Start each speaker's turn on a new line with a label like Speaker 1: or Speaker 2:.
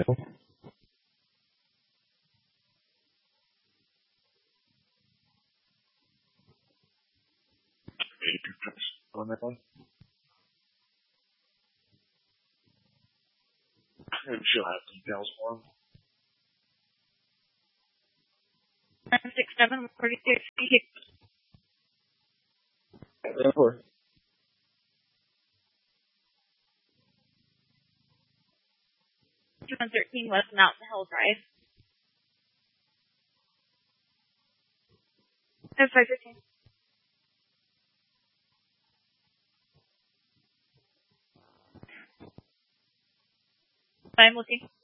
Speaker 1: On that one. And she'll have details for him.
Speaker 2: 967 46 feet. 213 West Mountain Hill Drive. 515. I'm looking.